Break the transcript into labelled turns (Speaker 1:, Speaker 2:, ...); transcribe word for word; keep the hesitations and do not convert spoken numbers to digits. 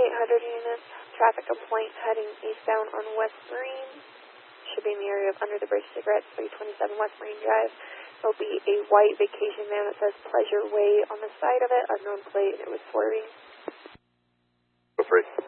Speaker 1: eight hundred units. Traffic complaint heading eastbound on West Marine. Should be in the area of Under the Bridge Cigarettes, three twenty-seven West Marine Drive. There'll be a white vacation van that says Pleasure Way on the side of it, unknown plate, and it was swerving.
Speaker 2: Go free.